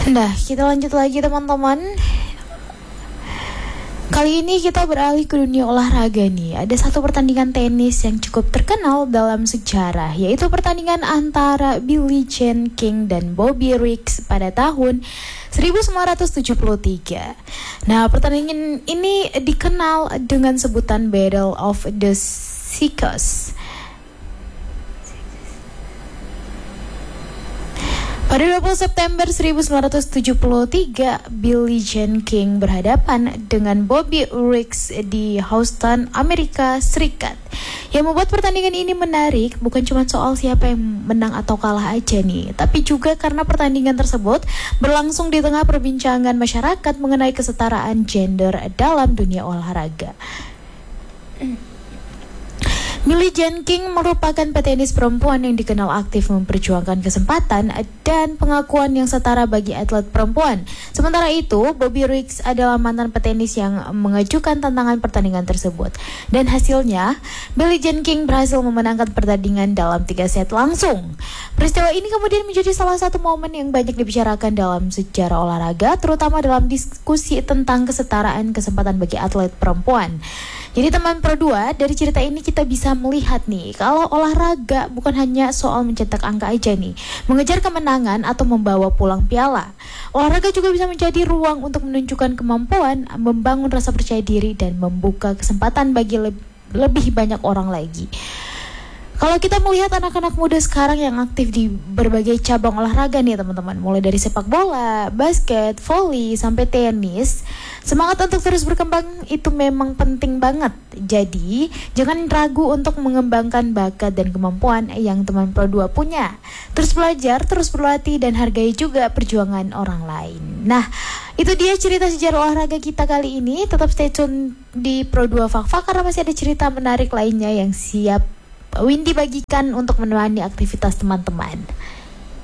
Nah, kita lanjut lagi teman-teman. Kali ini kita beralih ke dunia olahraga nih. Ada satu pertandingan tenis yang cukup terkenal dalam sejarah, yaitu pertandingan antara Billie Jean King dan Bobby Riggs pada tahun 1973. Nah, pertandingan ini dikenal dengan sebutan Battle of the Sexes. Pada 20 September 1973, Billie Jean King berhadapan dengan Bobby Riggs di Houston, Amerika Serikat. Yang membuat pertandingan ini menarik bukan cuma soal siapa yang menang atau kalah aja nih, tapi juga karena pertandingan tersebut berlangsung di tengah perbincangan masyarakat mengenai kesetaraan gender dalam dunia olahraga. Billie Jean King merupakan petenis perempuan yang dikenal aktif memperjuangkan kesempatan dan pengakuan yang setara bagi atlet perempuan. Sementara itu, Bobby Riggs adalah mantan petenis yang mengajukan tantangan pertandingan tersebut. Dan hasilnya, Billie Jean King berhasil memenangkan pertandingan dalam 3 set langsung. Peristiwa ini kemudian menjadi salah satu momen yang banyak dibicarakan dalam sejarah olahraga, terutama dalam diskusi tentang kesetaraan kesempatan bagi atlet perempuan. Jadi teman Pro 2, dari cerita ini kita bisa melihat nih, kalau olahraga bukan hanya soal mencetak angka aja nih, mengejar kemenangan atau membawa pulang piala. Olahraga juga bisa menjadi ruang untuk menunjukkan kemampuan, membangun rasa percaya diri, dan membuka kesempatan bagi lebih banyak orang lagi. Kalau kita melihat anak-anak muda sekarang yang aktif di berbagai cabang olahraga nih teman-teman, mulai dari sepak bola, basket, volley, sampai tenis, semangat untuk terus berkembang itu memang penting banget. Jadi, jangan ragu untuk mengembangkan bakat dan kemampuan yang teman Pro 2 punya. Terus belajar, terus berlatih, dan hargai juga perjuangan orang lain. Nah, itu dia cerita sejarah olahraga kita kali ini. Tetap stay tune di Pro 2 Fakfa karena masih ada cerita menarik lainnya yang siap Windy bagikan untuk menemani aktivitas teman-teman.